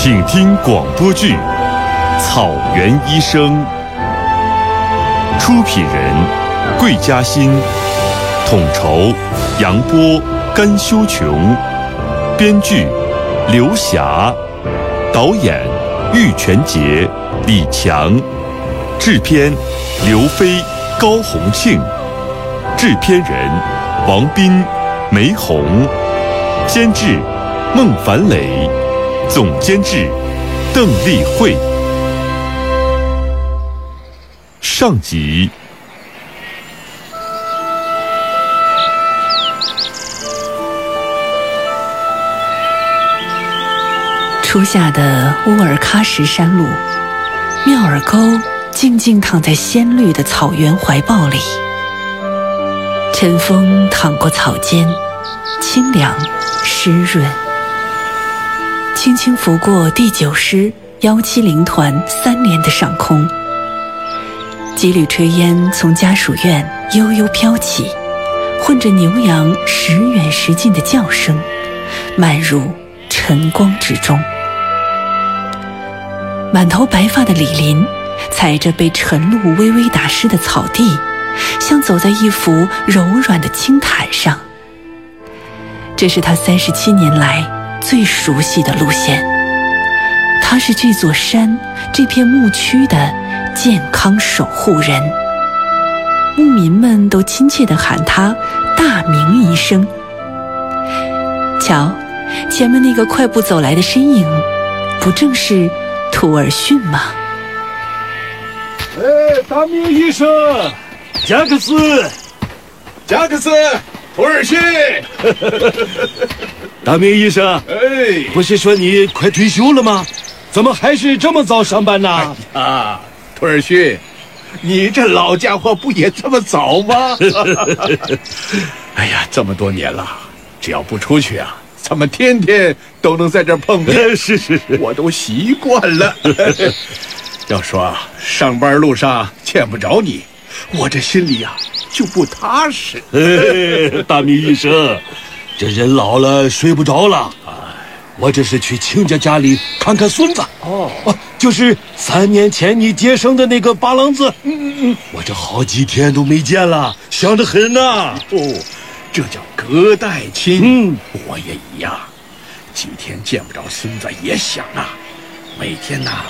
请听广播剧《草原医生》，出品人桂嘉欣，统筹杨波、甘修琼，编剧刘霞，导演玉泉杰、李强，制片刘飞、高洪庆，制片人王斌、梅红，监制孟凡磊，总监制邓丽慧。上集。 初夏的乌尔喀什山路，妙尔沟静静躺在鲜绿的草原怀抱里，晨风淌过草间，清凉湿润，轻轻拂过第9师170团3连的上空，几缕炊烟从家属院悠悠飘起，混着牛羊时远时近的叫声，漫入晨光之中。满头白发的李林踩着被晨露微微打湿的草地，像走在一幅柔软的青毯上。这是他37年来最熟悉的路线，他是这座山、这片牧区的健康守护人。牧民们都亲切地喊他大明医生。瞧，前面那个快步走来的身影，不正是图尔逊吗？ 大明医生，贾克斯，图尔逊。大明医生，不是说你快退休了吗？怎么还是这么早上班呢？ 图尔逊，你这老家伙不也这么早吗？哎呀，这么多年了，只要不出去啊，咱们天天都能在这儿碰面。 是， 我都习惯了。要说上班路上见不着你，我这心里就不踏实。 大明医生，这人老了睡不着了。我这是去亲家家里看看孙子。就是3年前你接生的那个八郎子。我这好几天都没见了，想得很呐。 这叫隔代亲。我也一样，几天见不着孙子也想啊。每天